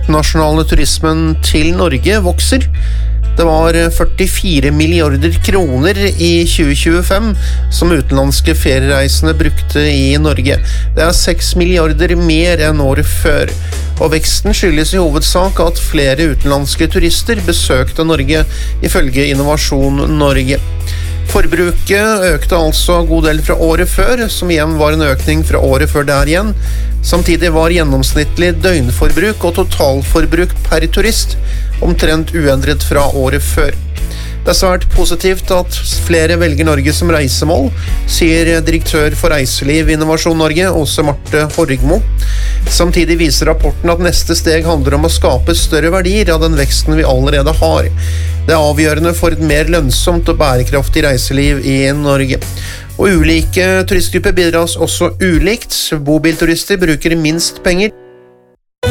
internasjonale turismen til Norge vokser. Det var 44 milliarder kroner i 2025 som utenlandske feriereisende brukte i Norge. Det er 6 milliarder mer enn året før. Og veksten skyldes i hovedsak at flere utenlandske turister besøkte Norge, ifølge Innovasjon Norge. Forbruket økte altså en god del fra året før, som igjen var en økning fra året før der igjen. Samtidig var gjennomsnittlig døgnforbruk og totalforbruk per turist omtrent uendret fra året før. Det er svært positivt at flere velger Norge som reisemål, sier direktør for Reiseliv Innovasjon Norge, Åse Marte Horgmo. Samtidig viser rapporten at neste steg handler om å skape større verdier av den veksten vi allerede har. Det er avgjørende for et mer lønnsomt og bærekraftig reiseliv i Norge. Og ulike turistgrupper bidras også ulikt. Bobilturister bruker minst penger,